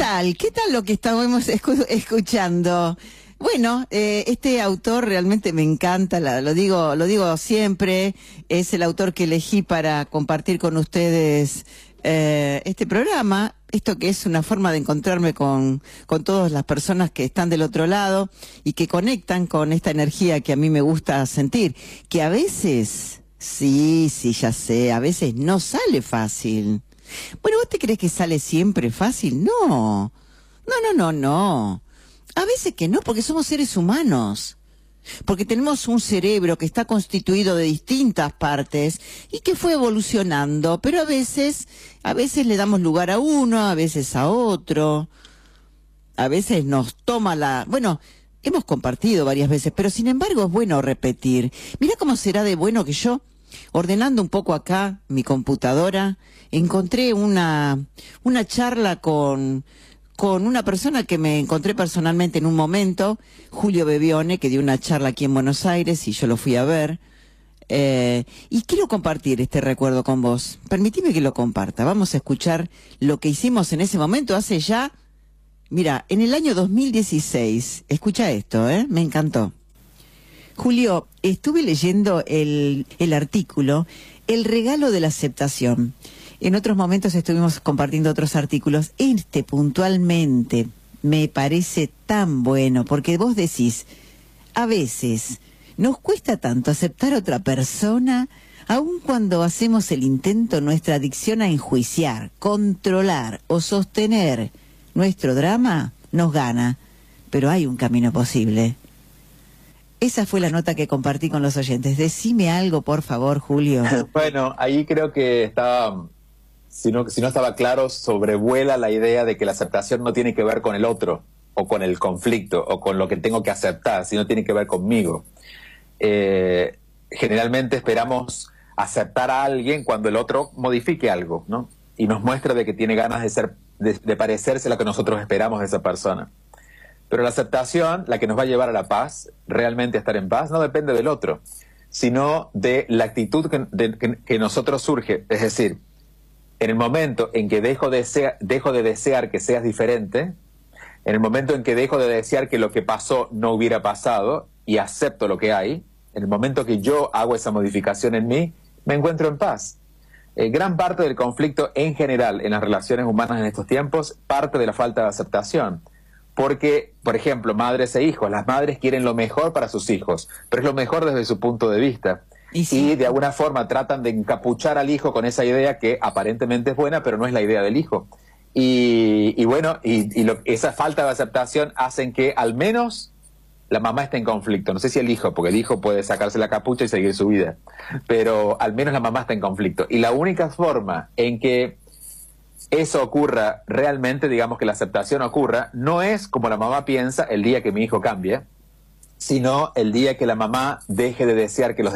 tal? ¿Qué tal lo que estábamos escuchando? Bueno, este autor realmente me encanta, lo digo siempre, es el autor que elegí para compartir con ustedes este programa, esto que es una forma de encontrarme con todas las personas que están del otro lado y que conectan con esta energía que a mí me gusta sentir, que a veces, sí, ya sé, a veces no sale fácil. Bueno, ¿vos te crees que sale siempre fácil? No. A veces que no, porque somos seres humanos. Porque tenemos un cerebro que está constituido de distintas partes y que fue evolucionando, pero a veces le damos lugar a uno, a veces a otro. A veces nos toma bueno, hemos compartido varias veces, pero sin embargo es bueno repetir. Mirá cómo será de bueno que yo, ordenando un poco acá mi computadora, encontré una charla con una persona que me encontré personalmente en un momento, Julio Bebione, que dio una charla aquí en Buenos Aires y yo lo fui a ver. Y quiero compartir este recuerdo con vos. Permitime que lo comparta. Vamos a escuchar lo que hicimos en ese momento hace ya, mira, en el año 2016. Escucha esto, me encantó. Julio, estuve leyendo el artículo El regalo de la aceptación. En otros momentos estuvimos compartiendo otros artículos. Este puntualmente me parece tan bueno, porque vos decís, a veces nos cuesta tanto aceptar a otra persona, aun cuando hacemos el intento, nuestra adicción a enjuiciar, controlar o sostener nuestro drama nos gana, pero hay un camino posible. Esa fue la nota que compartí con los oyentes. Decime algo, por favor, Julio. Bueno, ahí creo que estaba, si no estaba claro, sobrevuela la idea de que la aceptación no tiene que ver con el otro, o con el conflicto, o con lo que tengo que aceptar, sino tiene que ver conmigo. Generalmente esperamos aceptar a alguien cuando el otro modifique algo, ¿no? Y nos muestra de que tiene ganas de parecerse a lo que nosotros esperamos de esa persona. Pero la aceptación, la que nos va a llevar a la paz, realmente a estar en paz, no depende del otro, sino de la actitud que nosotros surge. Es decir, en el momento en que dejo de desear que seas diferente, en el momento en que dejo de desear que lo que pasó no hubiera pasado y acepto lo que hay, en el momento que yo hago esa modificación en mí, me encuentro en paz. Gran parte del conflicto en general en las relaciones humanas en estos tiempos parte de la falta de aceptación. Porque, por ejemplo, madres e hijos, las madres quieren lo mejor para sus hijos, pero es lo mejor desde su punto de vista. Y de alguna forma tratan de encapuchar al hijo con esa idea que aparentemente es buena, pero no es la idea del hijo. Esa falta de aceptación hacen que al menos la mamá esté en conflicto. No sé si el hijo, porque el hijo puede sacarse la capucha y seguir su vida, pero al menos la mamá está en conflicto. Y la única forma en que eso ocurra realmente, digamos que la aceptación ocurra, no es como la mamá piensa el día que mi hijo cambie, sino el día que la mamá deje de desear que los